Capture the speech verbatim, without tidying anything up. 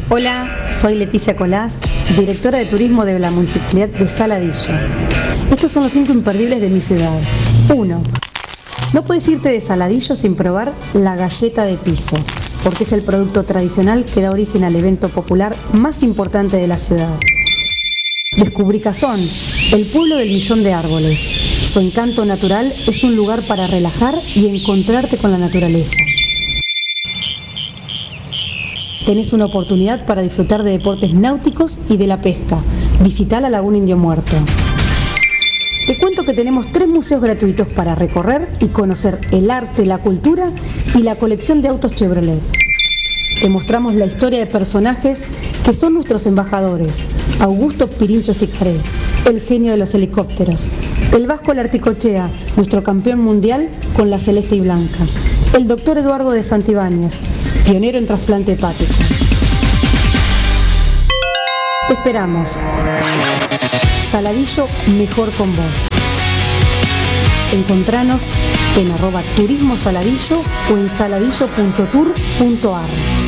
Hola, soy Leticia Colás, directora de turismo de la Municipalidad de Saladillo. Estos son los cinco imperdibles de mi ciudad. uno. No puedes irte de Saladillo sin probar la galleta de piso, porque es el producto tradicional que da origen al evento popular más importante de la ciudad. Descubrí Cazón, el pueblo del millón de árboles. Su encanto natural es un lugar para relajar y encontrarte con la naturaleza. Tenés una oportunidad para disfrutar de deportes náuticos y de la pesca. Visitá la Laguna Indio Muerto. Te cuento que tenemos tres museos gratuitos para recorrer y conocer el arte, la cultura y la colección de autos Chevrolet. Te mostramos la historia de personajes que son nuestros embajadores: Augusto Pirincho Sicaré, el genio de los helicópteros; el Vasco Larticochea, nuestro campeón mundial con la celeste y blanca; el doctor Eduardo de Santibáñez, pionero en trasplante hepático. Te esperamos. Saladillo, mejor con vos. Encontranos en arroba turismo saladillo o en saladillo punto tour punto ar.